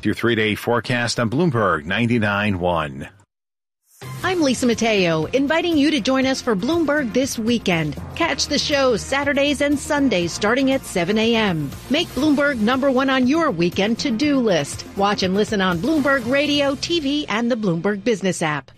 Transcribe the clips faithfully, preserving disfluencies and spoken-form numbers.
Your three-day forecast on Bloomberg ninety-nine point one. I'm Lisa Mateo, inviting you to join us for Bloomberg this weekend. Catch the show Saturdays and Sundays starting at seven a.m. Make Bloomberg number one on your weekend to-do list. Watch and listen on Bloomberg Radio, T V, and the Bloomberg Business app.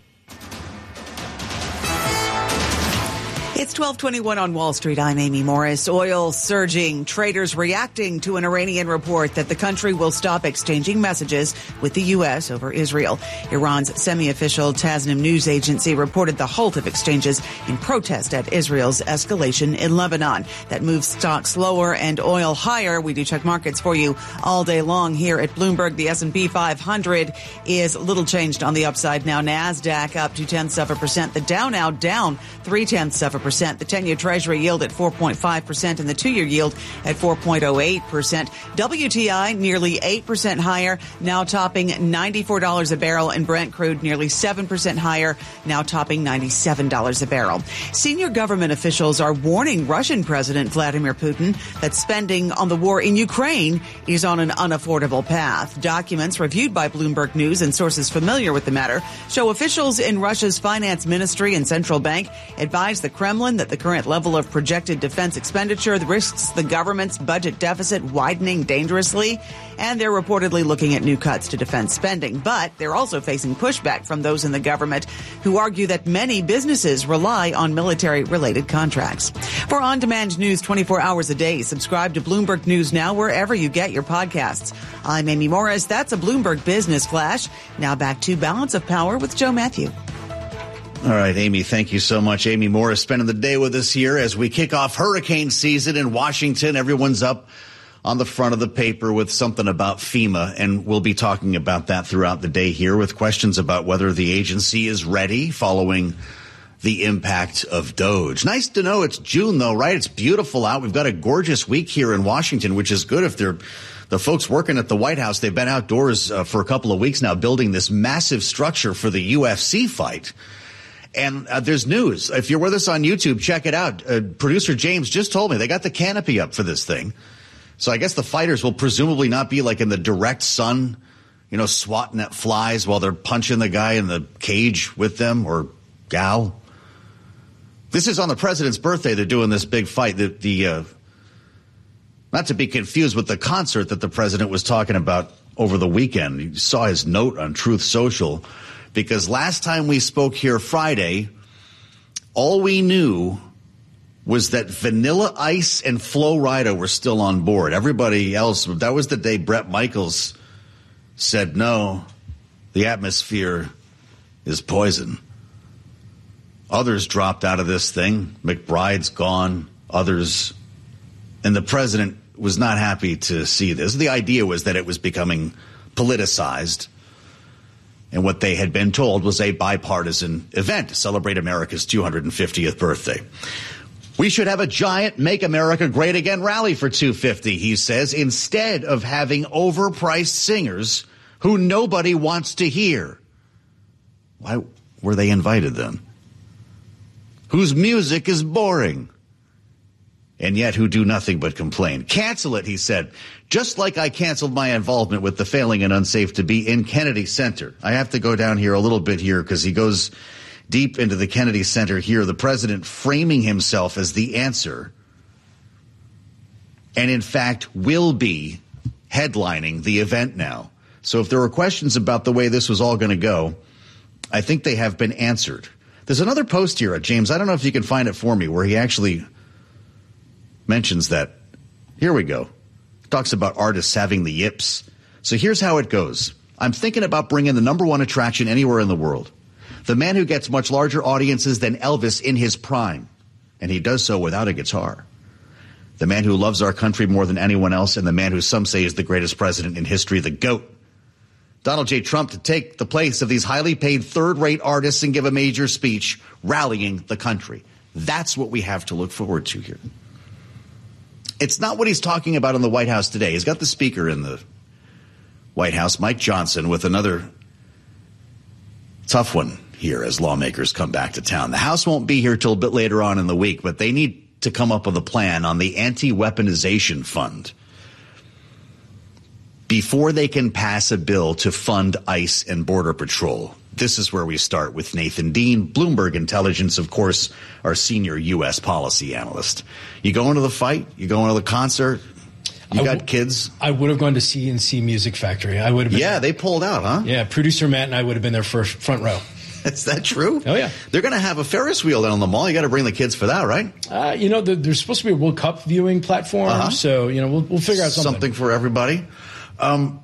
It's twelve twenty-one on Wall Street. I'm Amy Morris. Oil surging. Traders reacting to an Iranian report that the country will stop exchanging messages with the U S over Israel. Iran's semi-official Tasnim news agency reported the halt of exchanges in protest at Israel's escalation in Lebanon. That moves stocks lower and oil higher. We do check markets for you all day long here at Bloomberg. The S and P five hundred is little changed on the upside now. NASDAQ up two tenths of a percent. The Dow now down three tenths of a percent. The ten-year Treasury yield at four point five percent and the two-year yield at four point oh eight percent. W T I nearly eight percent higher, now topping ninety-four dollars a barrel, and Brent crude nearly seven percent higher, now topping ninety-seven dollars a barrel. Senior government officials are warning Russian President Vladimir Putin that spending on the war in Ukraine is on an unaffordable path. Documents reviewed by Bloomberg News and sources familiar with the matter show officials in Russia's finance ministry and central bank advise the Kremlin that the current level of projected defense expenditure risks the government's budget deficit widening dangerously, and they're reportedly looking at new cuts to defense spending. But they're also facing pushback from those in the government who argue that many businesses rely on military-related contracts. For on-demand news twenty-four hours a day, subscribe to Bloomberg News Now wherever you get your podcasts. I'm Amy Morris. That's a Bloomberg Business Flash. Now back to Balance of Power with Joe Matthew. All right, Amy, thank you so much. Amy Morris spending the day with us here as we kick off hurricane season in Washington. Everyone's up on the front of the paper with something about FEMA, and we'll be talking about that throughout the day here with questions about whether the agency is ready following the impact of Doge. Nice to know it's June, though, right? It's beautiful out. We've got a gorgeous week here in Washington, which is good if they're the folks working at the White House. They've been outdoors uh, for a couple of weeks now building this massive structure for the U F C fight. And uh, there's news. If you're with us on YouTube, check it out. Uh, producer James just told me they got the canopy up for this thing. So I guess the fighters will presumably not be like in the direct sun, you know, swatting at flies while they're punching the guy in the cage with them or gal. This is on the president's birthday. They're doing this big fight. The, the uh, not to be confused with the concert that the president was talking about over the weekend. You saw his note on Truth Social. Because last time we spoke here Friday, all we knew was that Vanilla Ice and Flo Rida were still on board. Everybody else, that was the day Bret Michaels said, no, the atmosphere is poison. Others dropped out of this thing. McBride's gone, others. And the president was not happy to see this. The idea was that it was becoming politicized. And what they had been told was a bipartisan event to celebrate America's two hundred fiftieth birthday. We should have a giant Make America Great Again rally for two fifty, he says, instead of having overpriced singers who nobody wants to hear. Why were they invited then? Whose music is boring. And yet who do nothing but complain. Cancel it, he said, just like I canceled my involvement with the failing and unsafe to be in Kennedy Center. I have to go down here a little bit here because he goes deep into the Kennedy Center here. The president framing himself as the answer and, in fact, will be headlining the event now. So if there were questions about the way this was all going to go, I think they have been answered. There's another post here, James. I don't know if you can find it for me, where he actually mentions that. Here we go. Talks about artists having the yips. So here's how it goes. I'm thinking about bringing the number one attraction anywhere in the world. The man who gets much larger audiences than Elvis in his prime. And he does so without a guitar. The man who loves our country more than anyone else, and the man who some say is the greatest president in history, the GOAT. Donald J. Trump to take the place of these highly paid third-rate artists and give a major speech rallying the country. That's what we have to look forward to here. It's not what he's talking about in the White House today. He's got the speaker in the White House, Mike Johnson, with another tough one here as lawmakers come back to town. The House won't be here till a bit later on in the week, but they need to come up with a plan on the anti-weaponization fund. before they can pass a bill to fund ICE and Border Patrol. This is where we start with Nathan Dean, Bloomberg Intelligence, of course, our senior U S policy analyst. You going to the fight? You going to the concert? You I got w- kids? I would have gone to C N C Music Factory. I would have been Yeah, there. they pulled out, huh? Yeah, producer Matt and I would have been there first, front row. Is that true? Oh, yeah. They're going to have a Ferris wheel down the mall. You got to bring the kids for that, right? Uh, you know, the, there's supposed to be a World Cup viewing platform, Uh-huh. so, you know, we'll, we'll figure out something. Something for everybody. Um,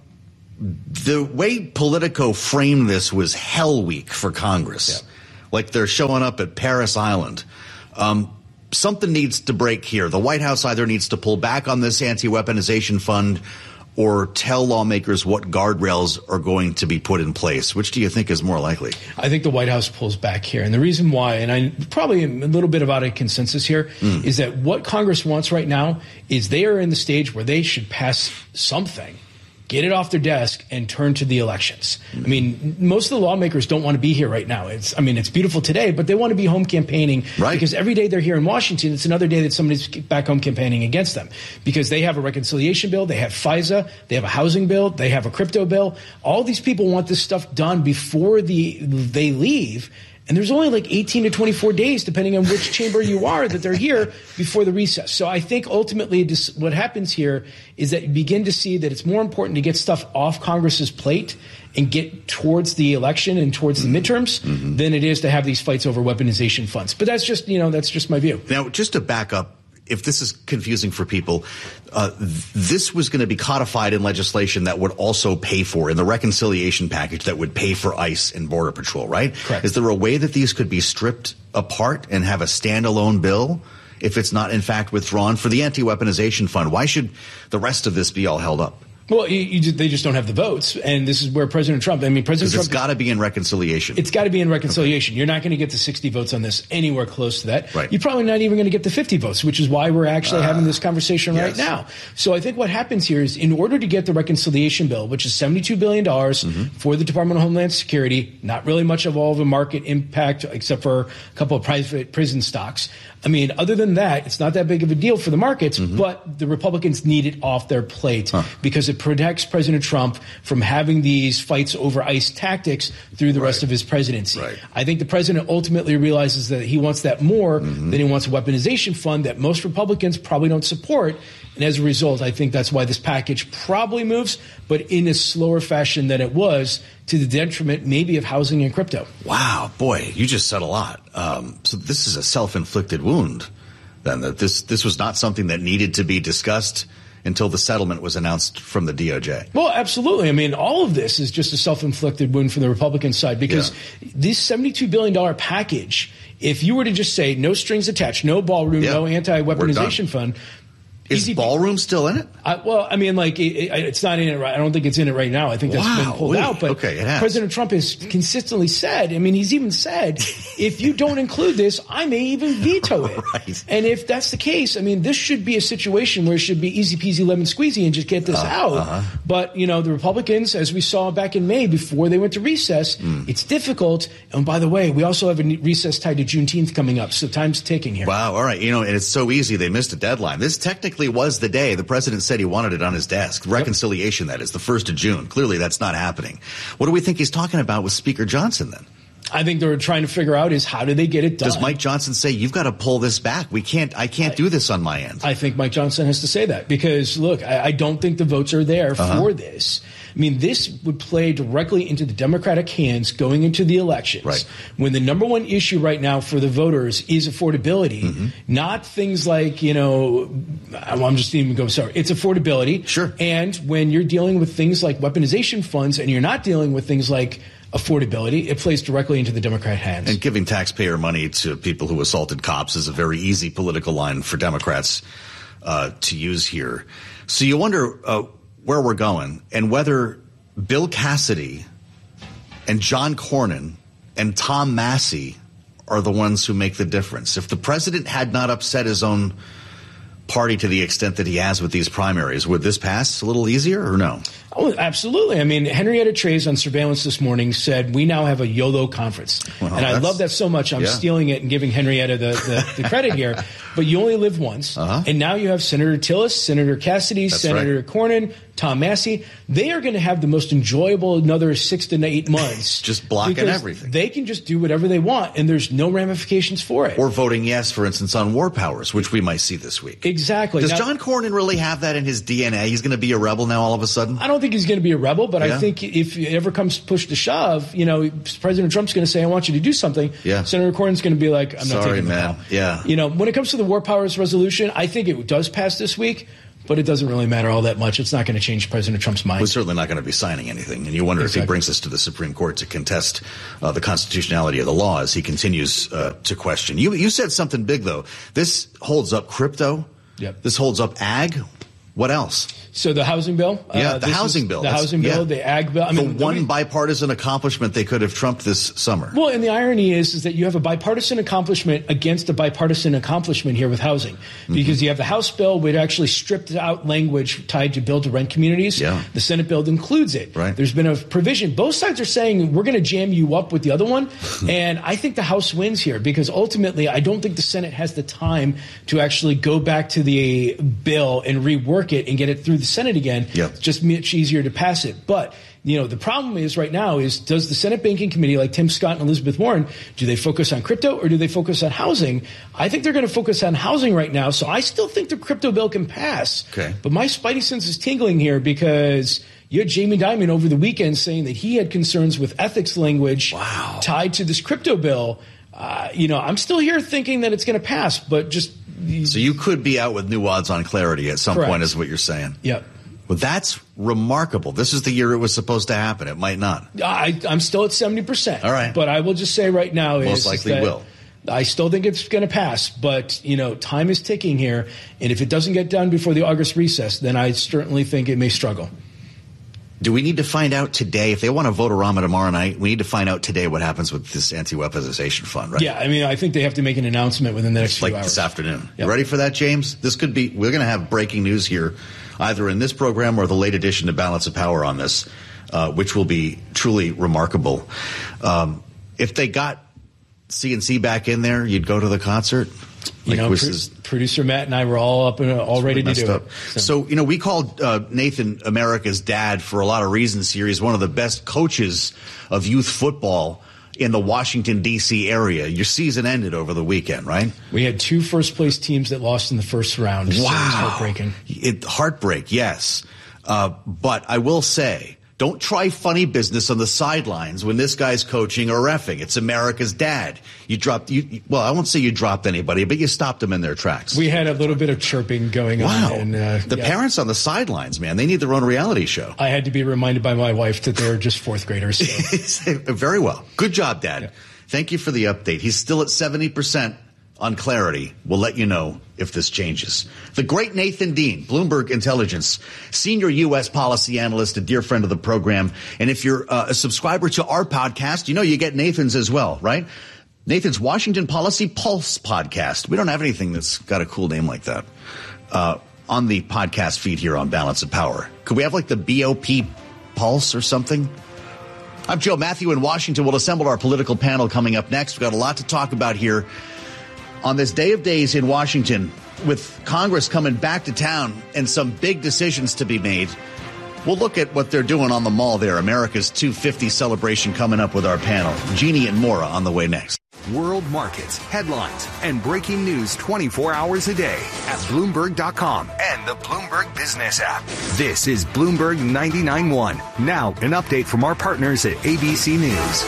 the way Politico framed this was Hell Week for Congress. Yeah. Like they're showing up at Paris Island. Um, something needs to break here. The White House either needs to pull back on this anti-weaponization fund or tell lawmakers what guardrails are going to be put in place. Which do you think is more likely? I think the White House pulls back here. And the reason why, and I probably am a little bit of out of consensus here, mm. is that what Congress wants right now is they are in the stage where they should pass something, get it off their desk, and turn to the elections. I mean, most of the lawmakers don't want to be here right now. It's, I mean, it's beautiful today, but they want to be home campaigning. Right. Because every day they're here in Washington, it's another day that somebody's back home campaigning against them. Because they have a reconciliation bill, they have FISA, they have a housing bill, they have a crypto bill. All these people want this stuff done before the they leave. And there's only like eighteen to twenty-four days, depending on which chamber you are, that they're here before the recess. So I think ultimately this, what happens here is that you begin to see that it's more important to get stuff off Congress's plate and get towards the election and towards mm-hmm. the midterms mm-hmm. than it is to have these fights over weaponization funds. But that's just, you know, that's just my view. Now, just to back up, if this is confusing for people, uh, th- this was going to be codified in legislation that would also pay for, in the reconciliation package, that would pay for ICE and Border Patrol, right? Correct. Is there a way that these could be stripped apart and have a standalone bill if it's not, in fact, withdrawn? For the anti-weaponization fund, why should the rest of this be all held up? Well, you, you just, they just don't have the votes, and this is where President Trump. I mean, President Trump. It's got to be in reconciliation. It's got to be in reconciliation. Okay. You're not going to get the sixty votes on this anywhere close to that. Right. You're probably not even going to get the fifty votes, which is why we're actually uh, having this conversation yes. right now. So I think what happens here is, in order to get the reconciliation bill, which is seventy-two billion dollars mm-hmm. for the Department of Homeland Security, not really much of all of a market impact except for a couple of private prison stocks. I mean, other than that, it's not that big of a deal for the markets, mm-hmm. but the Republicans need it off their plate huh. because it protects President Trump from having these fights over ICE tactics through the right. rest of his presidency. Right. I think the president ultimately realizes that he wants that more mm-hmm. than he wants a weaponization fund that most Republicans probably don't support. And as a result, I think that's why this package probably moves, but in a slower fashion than it was, to the detriment maybe of housing and crypto. Wow, boy, you just said a lot. Um, so this is a self-inflicted wound, then, that this this was not something that needed to be discussed until the settlement was announced from the D O J. Well, absolutely. I mean, all of this is just a self-inflicted wound from the Republican side because yeah. this seventy-two billion dollars package, if you were to just say no strings attached, no ballroom, yeah. no anti-weaponization fund. Is Easy Ballroom still in it? I, well, I mean, like, it, it, it's not in it right. I don't think it's in it right now. I think that's wow, been pulled wait. out. But okay, it has. President Trump has consistently said, I mean, he's even said, if you don't include this, I may even veto it. Right. And if that's the case, I mean, this should be a situation where it should be easy peasy lemon squeezy and just get this uh, out. Uh-huh. But, you know, the Republicans, as we saw back in May before they went to recess, mm. it's difficult. And by the way, we also have a recess tied to Juneteenth coming up. So time's ticking here. Wow. All right. You know, and it's so easy. They missed a deadline. This technically was the day. The president said he wanted it on his desk. Reconciliation, that is, the first of June. Clearly, that's not happening. What do we think he's talking about with Speaker Johnson, then? I think they're trying to figure out is how do they get it done. Does Mike Johnson say, you've got to pull this back? We can't, I can't I, do this on my end. I think Mike Johnson has to say that because, look, I, I don't think the votes are there uh-huh. for this. I mean, this would play directly into the Democratic hands going into the elections. Right. When the number one issue right now for the voters is affordability, mm-hmm. not things like, you know, I'm just even going, sorry, it's affordability. Sure. And when you're dealing with things like weaponization funds and you're not dealing with things like affordability, it plays directly into the Democrat hands. And giving taxpayer money to people who assaulted cops is a very easy political line for Democrats uh, to use here. So you wonder uh, where we're going and whether Bill Cassidy and John Cornyn and Tom Massey are the ones who make the difference. If the president had not upset his own party to the extent that he has with these primaries, would this pass a little easier or no? Oh, absolutely. I mean, Henrietta Treyz on Surveillance this morning said, we now have a YOLO conference. Well, and I love that so much. I'm yeah. stealing it and giving Henrietta the, the, the credit here. But you only live once. Uh-huh. And now you have Senator Tillis, Senator Cassidy, That's Senator right. Cornyn, Tom Massey, they are going to have the most enjoyable another six to eight months. Just blocking everything. They can just do whatever they want, and there's no ramifications for it. Or voting yes, for instance, on war powers, which we might see this week. Exactly. Does now, John Cornyn really have that in his D N A? He's going to be a rebel now all of a sudden? I don't think he's going to be a rebel, but yeah. I think if it ever comes push to shove, you know, President Trump's going to say, I want you to do something. Yeah. Senator Cornyn's going to be like, I'm not Sorry, taking the man. call. Yeah. You know, when it comes to the war powers resolution, I think it does pass this week. But it doesn't really matter all that much. It's not going to change President Trump's mind. We're certainly not going to be signing anything. And you wonder exactly. if he brings this to the Supreme Court to contest uh, the constitutionality of the law as he continues uh, to question. You, you said something big, though. This holds up crypto. Yep. This holds up ag. What else? So the housing bill? Yeah, uh, the housing bill. The That's, housing bill, yeah. the ag bill. I mean, the one I mean, bipartisan accomplishment they could have trumped this summer. Well, and the irony is, is that you have a bipartisan accomplishment against a bipartisan accomplishment here with housing. Because mm-hmm. you have the House bill, which actually stripped out language tied to build-to-rent communities. Yeah. The Senate bill includes it. Right. There's been a provision. Both sides are saying, we're going to jam you up with the other one. And I think the House wins here because ultimately I don't think the Senate has the time to actually go back to the bill and rework it and get it through the Senate again. Yeah. It's just much easier to pass it. But, you know, the problem is right now is does the Senate Banking Committee, like Tim Scott and Elizabeth Warren, do they focus on crypto or do they focus on housing? I think they're going to focus on housing right now. So I still think the crypto bill can pass. Okay. But my spidey sense is tingling here because you had Jamie Dimon over the weekend saying that he had concerns with ethics language wow. tied to this crypto bill. Uh, you know, I'm still here thinking that it's going to pass, but just. So you could be out with new odds on clarity at some Correct. point is what you're saying. Yep. Well, that's remarkable. This is the year it was supposed to happen. It might not. I, I'm still at seventy percent. All right. But I will just say right now Most is likely that will. I still think it's going to pass. But, you know, time is ticking here. And if it doesn't get done before the August recess, then I certainly think it may struggle. Do we need to find out today, if they want to vote Orama tomorrow night, we need to find out today what happens with this anti-weaponization fund, right? Yeah, I mean, I think they have to make an announcement within the next few like hours. Like this afternoon. Yep. You ready for that, James? This could be, we're going to have breaking news here, either in this program or the late edition of Balance of Power on this, uh, which will be truly remarkable. Um, if they got C N C back in there, you'd go to the concert? You like know, pro- is, producer Matt and I were all up and all ready really to do up. it. So. so, you know, we called uh, Nathan America's dad for a lot of reasons here. He's one of the best coaches of youth football in the Washington, D C area. Your season ended over the weekend, right? We had two first-place teams that lost in the first round. Wow. So it was heartbreaking. It, heartbreak, yes. Uh, but I will say, don't try funny business on the sidelines when this guy's coaching or reffing. It's America's dad. You dropped, you, well, I won't say you dropped anybody, but you stopped them in their tracks. We had a little bit of chirping going wow. on. And, uh, the yeah. parents on the sidelines, man, they need their own reality show. I had to be reminded by my wife that they're just fourth graders. So. Very well. Good job, Dad. Yeah. Thank you for the update. He's still at seventy percent on clarity. We'll let you know if this changes. The great Nathan Dean, Bloomberg Intelligence, senior U S policy analyst, a dear friend of the program. And if you're uh, a subscriber to our podcast, you know you get Nathan's as well, right? Nathan's Washington Policy Pulse podcast. We don't have anything that's got a cool name like that uh, on the podcast feed here on Balance of Power. Could we have like the B O P Pulse or something? I'm Joe Matthew in Washington. We'll assemble our political panel coming up next. We've got a lot to talk about here on this day of days in Washington, with Congress coming back to town and some big decisions to be made. We'll look at what they're doing on the mall there. America's two fifty celebration coming up with our panel. Jeannie and Maura on the way next. World markets, headlines, and breaking news twenty-four hours a day at Bloomberg dot com and the Bloomberg Business app. This is Bloomberg ninety-nine point one. Now, an update from our partners at A B C News.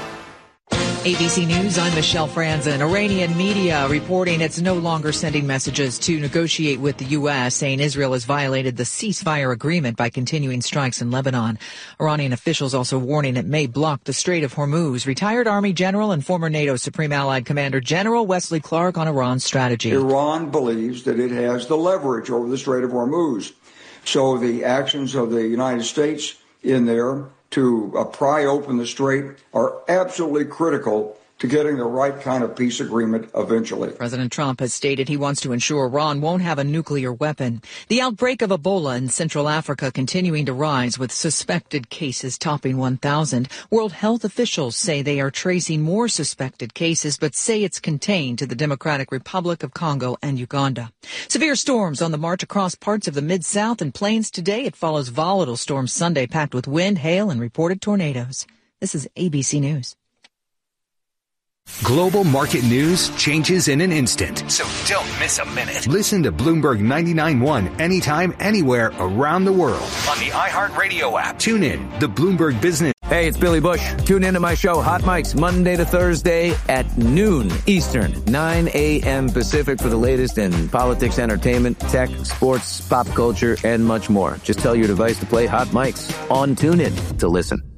A B C News, I'm Michelle Franzen. Iranian media reporting it's no longer sending messages to negotiate with the U S, saying Israel has violated the ceasefire agreement by continuing strikes in Lebanon. Iranian officials also warning it may block the Strait of Hormuz. Retired Army General and former NATO Supreme Allied Commander General Wesley Clark on Iran's strategy. Iran believes that it has the leverage over the Strait of Hormuz. So the actions of the United States in there to uh, pry open the strait are absolutely critical to getting the right kind of peace agreement eventually. President Trump has stated he wants to ensure Iran won't have a nuclear weapon. The outbreak of Ebola in Central Africa continuing to rise, with suspected cases topping one thousand. World health officials say they are tracing more suspected cases, but say it's contained to the Democratic Republic of Congo and Uganda. Severe storms on the march across parts of the Mid-South and Plains today. It follows volatile storms Sunday packed with wind, hail, and reported tornadoes. This is A B C News. Global market news changes in an instant, so don't miss a minute. Listen to Bloomberg ninety-nine point one anytime, anywhere around the world on the iHeartRadio app. Tune in, the Bloomberg Business. Hey, it's Billy Bush. Tune into my show, Hot Mics, Monday to Thursday at noon Eastern, nine a.m. Pacific for the latest in politics, entertainment, tech, sports, pop culture, and much more. Just tell your device to play Hot Mics on TuneIn to listen.